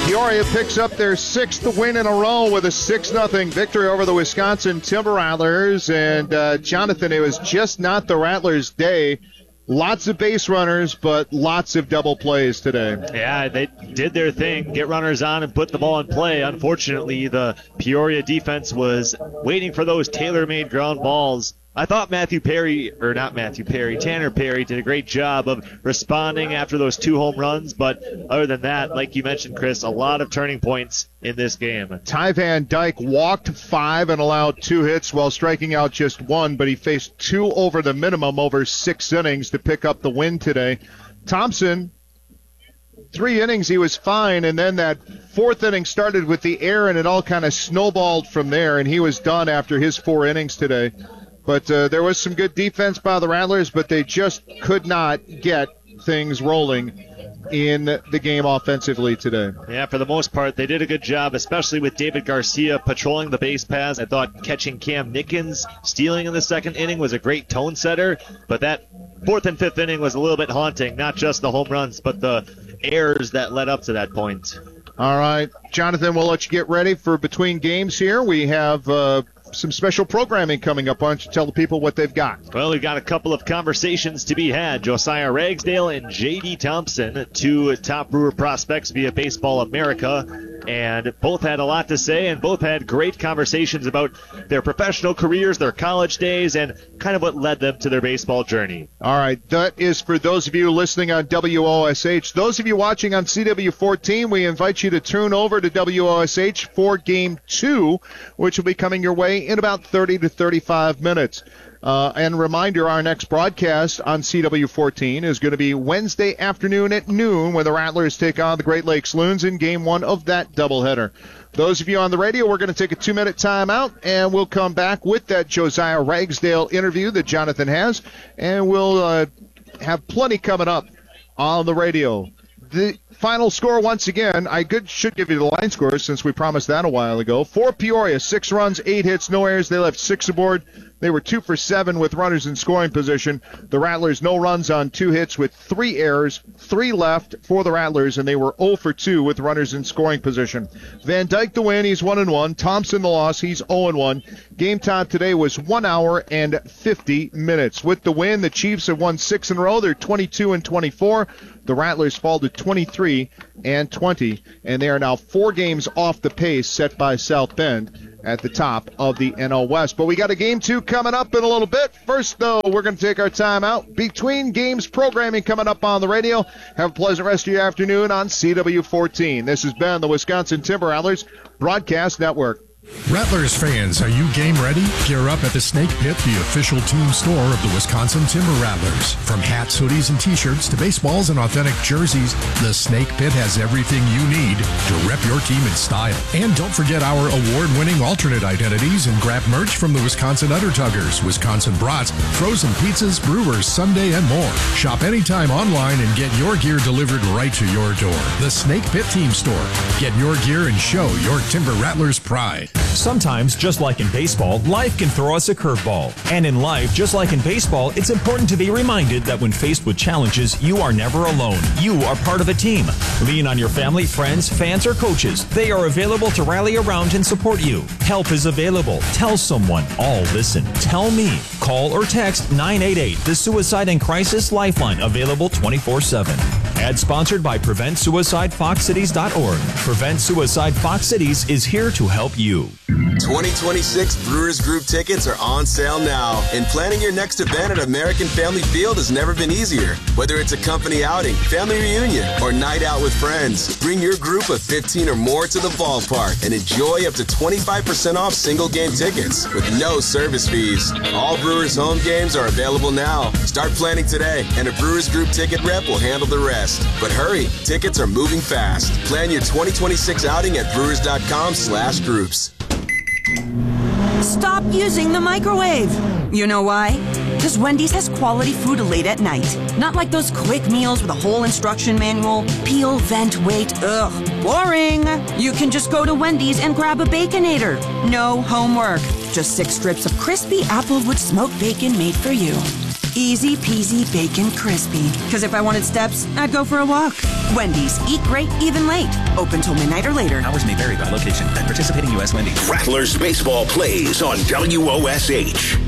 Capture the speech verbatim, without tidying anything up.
Peoria picks up their sixth win in a row with a six nothing victory over the Wisconsin Timber Rattlers. And, uh, Jonathan, it was just not the Rattlers' day. Lots of base runners, but lots of double plays today. Yeah, they did their thing, get runners on and put the ball in play. Unfortunately, the Peoria defense was waiting for those tailor-made ground balls. I thought Matthew Perry, or not Matthew Perry, Tanner Perry did a great job of responding after those two home runs. But other than that, like you mentioned, Chris, a lot of turning points in this game. Ty Van Dyke walked five and allowed two hits while striking out just one, but he faced two over the minimum over six innings to pick up the win today. Thompson, three innings, he was fine, and then that fourth inning started with the air, and it all kind of snowballed from there, and he was done after his four innings today. But uh, there was some good defense by the Rattlers, but they just could not get things rolling in the game offensively today. Yeah, for the most part, they did a good job, especially with David Garcia patrolling the base paths. I thought catching Cam Nickens stealing in the second inning was a great tone setter, but that fourth and fifth inning was a little bit haunting, not just the home runs, but the errors that led up to that point. All right, Jonathan, we'll let you get ready for between games here. We have uh, some special programming coming up. Why don't you tell the people what they've got? Well, we've got a couple of conversations to be had. Josiah Ragsdale and J D Thompson, two top Brewer prospects via Baseball America, and both had a lot to say, and both had great conversations about their professional careers, their college days, and kind of what led them to their baseball journey. All right, that is for those of you listening on W O S H. Those of you watching on C W fourteen, we invite you to tune over to W O S H for Game two, which will be coming your way in about thirty to thirty-five minutes. Uh, and reminder, our next broadcast on C W fourteen is going to be Wednesday afternoon at noon when the Rattlers take on the Great Lakes Loons in Game one of that doubleheader. Those of you on the radio, we're going to take a two-minute timeout, and we'll come back with that Josiah Ragsdale interview that Jonathan has, and we'll uh, have plenty coming up on the radio. The final score, once again, I could, should give you the line score since we promised that a while ago. For Peoria, six runs, eight hits, no errors. They left six aboard. They were two for seven with runners in scoring position. The Rattlers, no runs on two hits with three errors, three left for the Rattlers, and they were zero for two with runners in scoring position. Van Dyke the win, he's one and one. Thompson the loss, he's zero and one. Game time today was one hour and fifty minutes. With the win, the Chiefs have won six in a row. They're twenty-two and twenty-four. The Rattlers fall to twenty-three and twenty, and they are now four games off the pace set by South Bend at the top of the N L West. But we got a game two coming up in a little bit. First, though, we're going to take our time out. Between games programming coming up on the radio. Have a pleasant rest of your afternoon on C W fourteen. This has been the Wisconsin Timber Rattlers Broadcast Network. Rattlers fans, are you game ready? Gear up at the Snake Pit, the official team store of the Wisconsin Timber Rattlers. From hats, hoodies, and t-shirts to baseballs and authentic jerseys, the Snake Pit has everything you need to rep your team in style. And don't forget our award-winning alternate identities and grab merch from the Wisconsin Undertuggers, Wisconsin Brats, frozen pizzas, brewers, Sunday, and more. Shop anytime online and get your gear delivered right to your door. The Snake Pit Team Store. Get your gear and show your Timber Rattlers pride. Sometimes, just like in baseball, life can throw us a curveball. And in life, just like in baseball, it's important to be reminded that when faced with challenges, you are never alone. You are part of a team. Lean on your family, friends, fans, or coaches. They are available to rally around and support you. Help is available. Tell someone. All listen. Tell me. Call or text nine eight eight, the Suicide and Crisis Lifeline, available twenty-four seven. Ad sponsored by Prevent Suicide Fox Cities dot org. Prevent Suicide Fox Cities is here to help you. twenty twenty-six Brewers Group tickets are on sale now, and planning your next event at American Family Field has never been easier. Whether it's a company outing, family reunion, or night out with friends, bring your group of fifteen or more to the ballpark and enjoy up to twenty-five percent off single game tickets with no service fees. All Brewers home games are available now. Start planning today, and a Brewers Group ticket rep will handle the rest. But hurry, tickets are moving fast. Plan your twenty twenty-six outing at brewers dot com slash groups. Stop using the microwave. You know why? Because Wendy's has quality food late at night. Not like those quick meals with a whole instruction manual. Peel, vent, wait. Ugh, boring. You can just go to Wendy's and grab a Baconator. No homework. Just six strips of crispy Applewood smoked bacon made for you. Easy peasy bacon crispy. Because if I wanted steps, I'd go for a walk. Wendy's, eat great, even late. Open till midnight or later. Hours may vary by location. At participating U S Wendy's. Rattlers baseball plays on W O S H.